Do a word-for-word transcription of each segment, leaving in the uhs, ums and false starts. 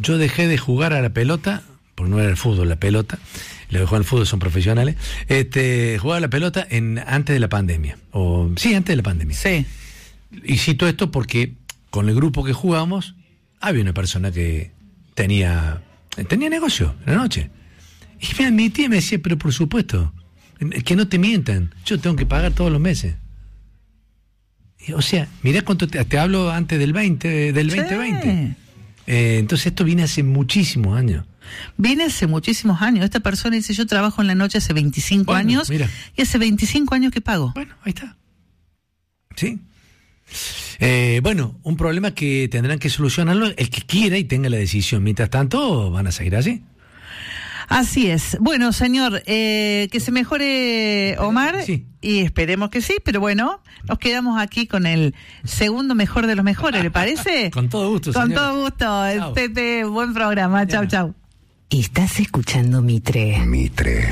yo dejé de jugar a la pelota, porque no era el fútbol, la pelota. Los que juegan al fútbol son profesionales. Este, jugaba a la pelota en, antes de la pandemia. O, sí, antes de la pandemia. Sí. Y cito esto porque con el grupo que jugamos, había una persona que tenía, tenía negocio en la noche. Y me admitía y me decía, pero por supuesto, que no te mientan, yo tengo que pagar todos los meses. Y, o sea, mirá cuánto te, te hablo antes del veinte, del Sí. veinte veinte. Eh, entonces esto viene hace muchísimos años. Viene hace muchísimos años. Esta persona dice, yo trabajo en la noche hace veinticinco Bueno, años mira. y hace veinticinco años que pago. Bueno, ahí está. Sí. Eh, bueno, un problema que tendrán que solucionarlo el que quiera y tenga la decisión. Mientras tanto, van a seguir así. Así es. Bueno, señor, eh, que se mejore Omar, sí. Y esperemos que sí, pero bueno, nos quedamos aquí con el segundo mejor de los mejores, ¿le parece? Con todo gusto, Con señora. todo gusto. Chau. Pepe, buen programa. Chau, Ya. chau. Estás escuchando Mitre. Mitre.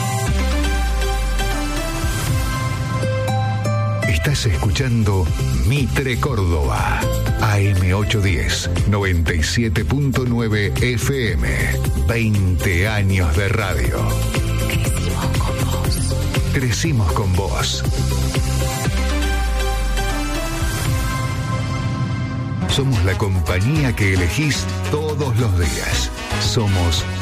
Estás escuchando Mitre Córdoba. A M ochocientos diez, noventa y siete punto nueve F M. veinte años de radio. Crecimos con vos. Crecimos con vos. Somos la compañía que elegís todos los días. Somos